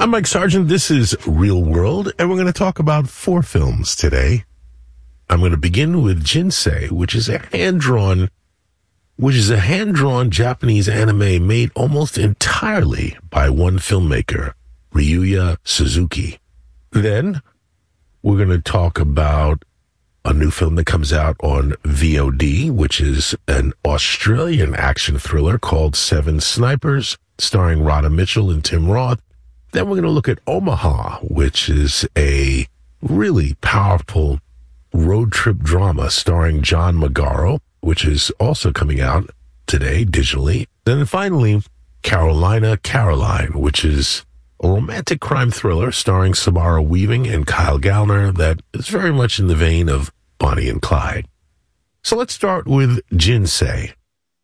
I'm Mike Sargent. This is Real World, and we're going to talk about 4 films today. I'm going to begin with Jinsei, which is a hand-drawn Japanese anime made almost entirely by one filmmaker, Ryuya Suzuki. Then we're going to talk about a new film that comes out on VOD, which is an Australian action thriller called Seven Snipers, starring Radha Mitchell and Tim Roth. Then we're going to look at Omaha, which is a really powerful road trip drama starring John Magaro, which is also coming out today digitally. Then finally, Carolina Caroline, which is a romantic crime thriller starring Samara Weaving and Kyle Gallner that is very much in the vein of Bonnie and Clyde. So let's start with Jinsei.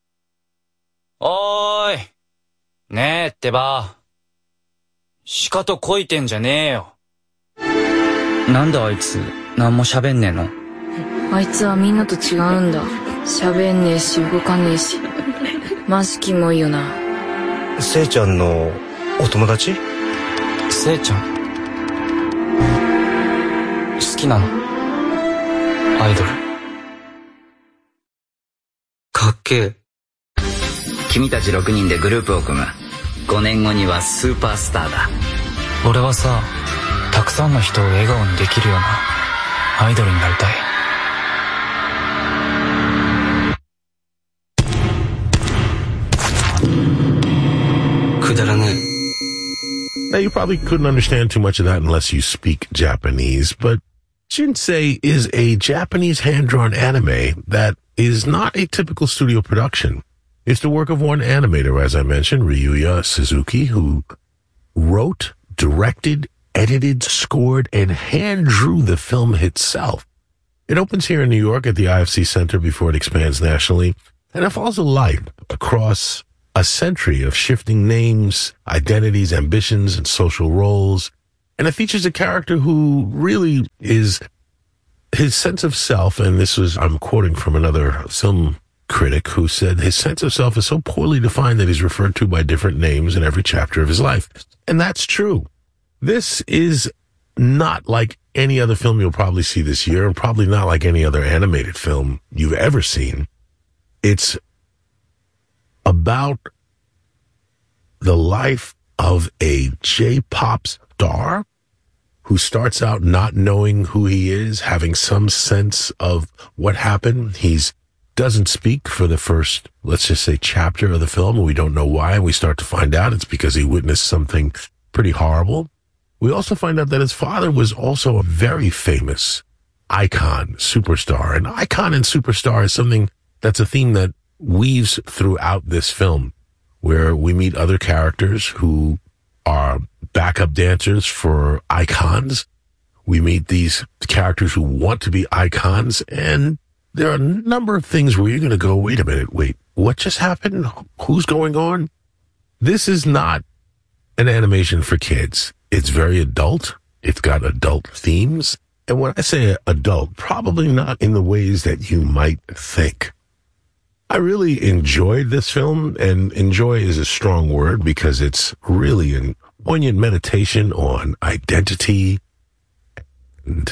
おーい。ねえってば。鹿とこいてんじゃねえよ。なんであいつ何も喋んねえの？ あいつはみんなと違うんだ。喋んねえし動かねえし。マジキモいよな。 せいちゃんのお友達？ せいちゃん好きなの？アイドルかっけえ。 君たち6人でグループを組む。5年後にはスーパースターだ。 俺はさ、たくさんの人を笑顔にできるようなアイドルになりたい。 くだらねえ。 Now, you probably couldn't understand too much of that unless you speak Japanese, but Jinsei is a Japanese hand-drawn anime that is not a typical studio production. It's the work of one animator, as I mentioned, Ryuya Suzuki, who wrote, directed, edited, scored, and hand-drew the film itself. It opens here in New York at the IFC Center before it expands nationally, and it follows a life across a century of shifting names, identities, ambitions, and social roles. And it features a character who really is his sense of self, and this was, I'm quoting from another film critic who said his sense of self is so poorly defined that he's referred to by different names in every chapter of his life. And that's true. This is not like any other film you'll probably see this year, and probably not like any other animated film you've ever seen. It's about the life of a J-pop star who starts out not knowing who he is, having some sense of what happened. He's doesn't speak for the first, let's just say, chapter of the film, and we don't know why, and we start to find out it's because he witnessed something pretty horrible. We also find out that his father was also a very famous icon, superstar. And icon and superstar is something that's a theme that weaves throughout this film, where we meet other characters who are backup dancers for icons. We meet these characters who want to be icons, and there are a number of things where you're going to go, wait a minute, what just happened? Who's going on? This is not an animation for kids. It's very adult. It's got adult themes. And when I say adult, probably not in the ways that you might think. I really enjoyed this film, and enjoy is a strong word because it's really a poignant meditation on identity and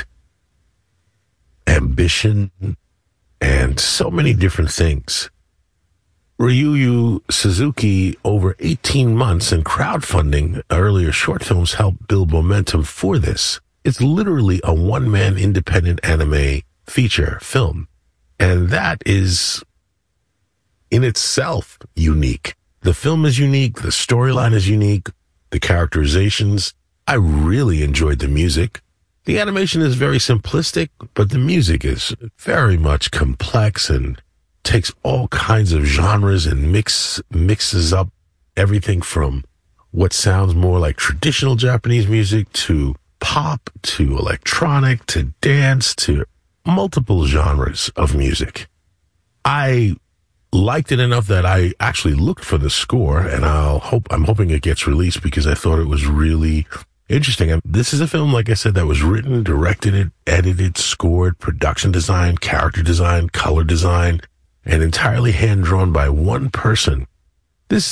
ambition and so many different things. Ryuya Suzuki, over 18 months in crowdfunding earlier short films, helped build momentum for this. It's literally a one-man independent anime feature film. And that is, in itself, unique. The film is unique. The storyline is unique. The characterizations. I really enjoyed the music. The animation is very simplistic, but the music is very much complex and takes all kinds of genres and mixes up everything from what sounds more like traditional Japanese music to pop to electronic to dance to multiple genres of music. I liked it enough that I actually looked for the score, and I'm hoping it gets released because I thought it was really interesting. And this is a film, like I said, that was written, directed, edited, scored, production design, character design, color design, and entirely hand-drawn by one person. This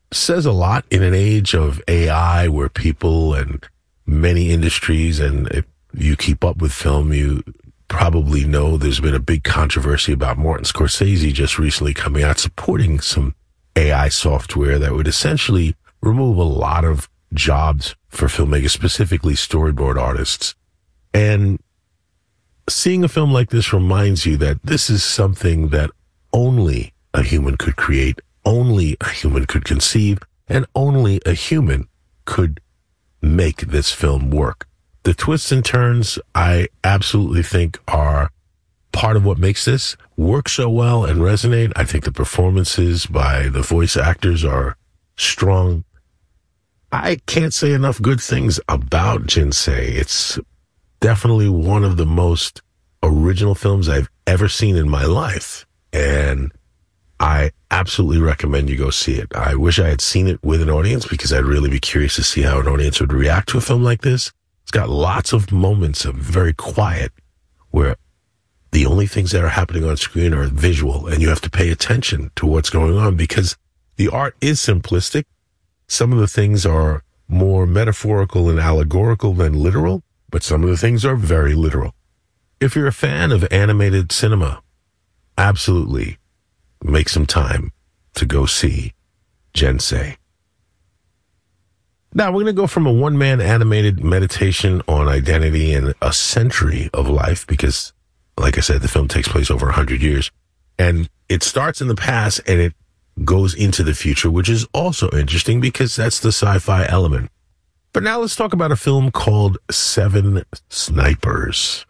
says a lot in an age of AI where people and many industries, and if you keep up with film, you probably know there's been a big controversy about Martin Scorsese just recently coming out supporting some AI software that would essentially remove a lot of jobs for filmmakers, specifically storyboard artists. And seeing a film like this reminds you that this is something that only a human could create, only a human could conceive, and only a human could make this film work. The twists and turns, I absolutely think, are part of what makes this work so well and resonate. I think the performances by the voice actors are strong. I can't say enough good things about Jinsei. It's definitely one of the most original films I've ever seen in my life, and I absolutely recommend you go see it. I wish I had seen it with an audience because I'd really be curious to see how an audience would react to a film like this. It's got lots of moments of very quiet where the only things that are happening on screen are visual, and you have to pay attention to what's going on because the art is simplistic. Some of the things are more metaphorical and allegorical than literal, but some of the things are very literal. If you're a fan of animated cinema, absolutely make some time to go see Jinsei. Now, we're going to go from a one-man animated meditation on identity and a century of life because, like I said, the film takes place over 100 years. And it starts in the past and it goes into the future, which is also interesting because that's the sci-fi element. But now let's talk about a film called Seven Snipers.